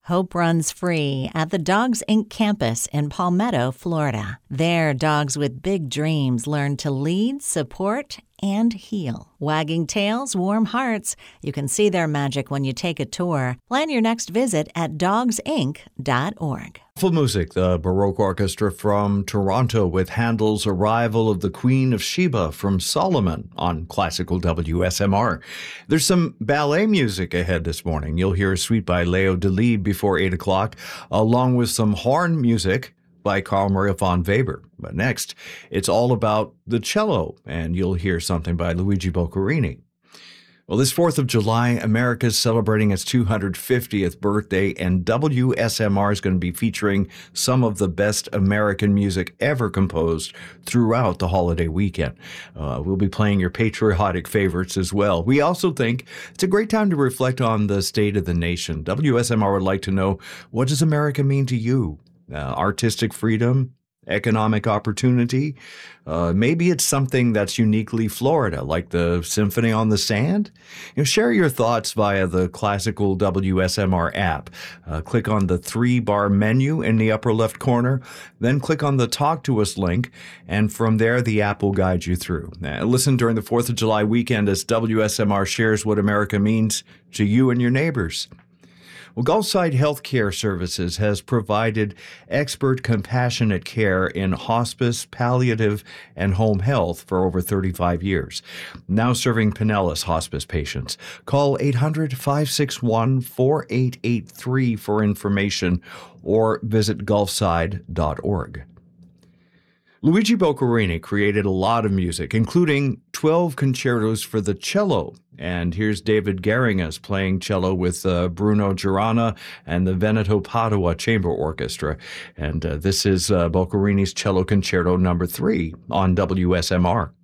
Hope runs free at the Dogs Inc. campus in Palmetto, Florida. There, dogs with big dreams learn to lead, support, and heal. Wagging tails, warm hearts. You can see their magic when you take a tour. Plan your next visit at dogsinc.org. Full music, the Baroque Orchestra from Toronto with Handel's Arrival of the Queen of Sheba from Solomon on classical WSMR. There's some ballet music ahead this morning. You'll hear a suite by Leo Delibes before 8 o'clock, along with some horn music by Carl Maria von Weber. But next, it's all about the cello, and you'll hear something by Luigi Boccherini. Well, this 4th of July, America's celebrating its 250th birthday, and WSMR is going to be featuring some of the best American music ever composed throughout the holiday weekend. We'll be playing your patriotic favorites as well. We also think it's a great time to reflect on the state of the nation. WSMR would like to know, what does America mean to you? Artistic freedom? Economic opportunity. Maybe it's something that's uniquely Florida, like the Symphony on the Sand. Share your thoughts via the classical WSMR app. Click on the 3-bar menu in the upper left corner, then click on the Talk to Us link, and from there the app will guide you through. Listen during the 4th of July weekend as WSMR shares what America means to you and your neighbors. Well, Gulfside Healthcare Services has provided expert compassionate care in hospice, palliative, and home health for over 35 years, now serving Pinellas hospice patients. Call 800-561-4883 for information or visit gulfside.org. Luigi Boccherini created a lot of music, including 12 concertos for the cello. And here's David Geringas playing cello with Bruno Girana and the Veneto Padua Chamber Orchestra. And this is Boccherini's Cello Concerto No. 3 on WSMR.